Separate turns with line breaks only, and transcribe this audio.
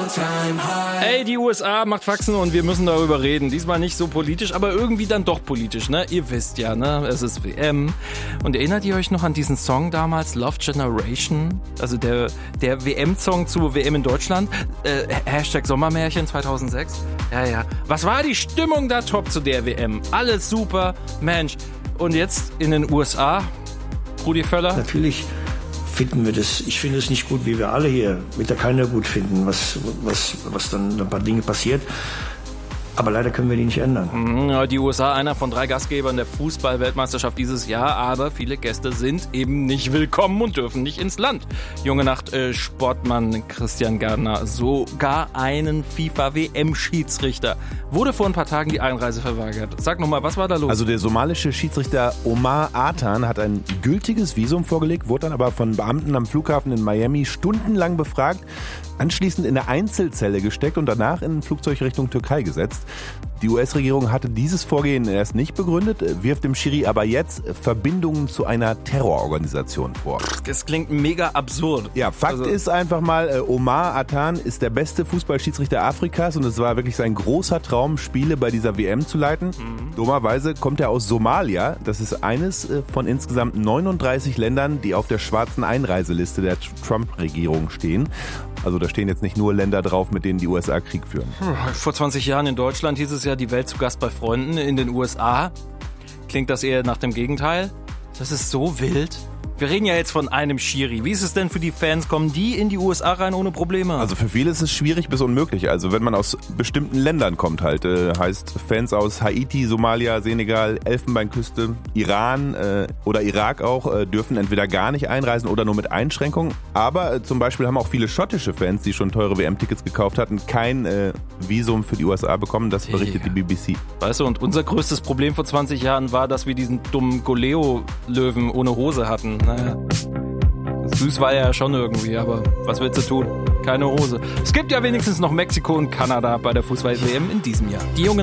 Ey, die USA macht Faxen und wir müssen darüber reden. Diesmal nicht so politisch, aber irgendwie dann doch politisch, ne? Ihr wisst ja, ne? Es ist WM. Und erinnert ihr euch noch an diesen Song damals, Love Generation? Also der WM-Song zur WM in Deutschland? Hashtag Sommermärchen 2006? Ja. Was war die Stimmung da top zu der WM? Alles super, Mensch. Und jetzt in den USA? Rudi Völler?
Natürlich finden wir das, ich finde es nicht gut, wie wir alle hier, wird ja keiner gut finden, was dann ein paar Dinge passiert. Aber leider können wir die nicht ändern.
Die USA, einer von 3 Gastgebern der Fußball-Weltmeisterschaft dieses Jahr, aber viele Gäste sind eben nicht willkommen und dürfen nicht ins Land. Junge Nacht, Sportmann Christian Gardner, sogar einen FIFA-WM-Schiedsrichter, wurde vor ein paar Tagen die Einreise verweigert. Sag nochmal, was war da los?
Also der somalische Schiedsrichter Omar Atan hat ein gültiges Visum vorgelegt, wurde dann aber von Beamten am Flughafen in Miami stundenlang befragt, anschließend in eine Einzelzelle gesteckt und danach in ein Flugzeug Richtung Türkei gesetzt. Die US-Regierung hatte dieses Vorgehen erst nicht begründet, wirft dem Schiri aber jetzt Verbindungen zu einer Terrororganisation vor.
Das klingt mega absurd.
Ja, Fakt ist einfach mal, Omar Atan ist der beste Fußballschiedsrichter Afrikas und es war wirklich sein großer Traum, Spiele bei dieser WM zu leiten. Dummerweise kommt er aus Somalia. Das ist eines von insgesamt 39 Ländern, die auf der schwarzen Einreiseliste der Trump-Regierung stehen. Also da stehen jetzt nicht nur Länder drauf, mit denen die USA Krieg führen.
Vor 20 Jahren in Deutschland hieß es ja, die Welt zu Gast bei Freunden. In den USA klingt das eher nach dem Gegenteil. Das ist so wild. Wir reden ja jetzt von einem Schiri. Wie ist es denn für die Fans? Kommen die in die USA rein ohne Probleme?
Also für viele ist es schwierig bis unmöglich. Also wenn man aus bestimmten Ländern kommt halt, heißt Fans aus Haiti, Somalia, Senegal, Elfenbeinküste, Iran oder Irak auch, dürfen entweder gar nicht einreisen oder nur mit Einschränkungen. Aber zum Beispiel haben auch viele schottische Fans, die schon teure WM-Tickets gekauft hatten, kein Visum für die USA bekommen. Das berichtet die BBC.
Weißt du, und unser größtes Problem vor 20 Jahren war, dass wir diesen dummen Goleo-Löwen ohne Hose hatten. Naja, süß war er ja schon irgendwie, aber was willst du tun? Keine Hose. Es gibt ja wenigstens noch Mexiko und Kanada bei der Fußball-WM in diesem Jahr. Die Junge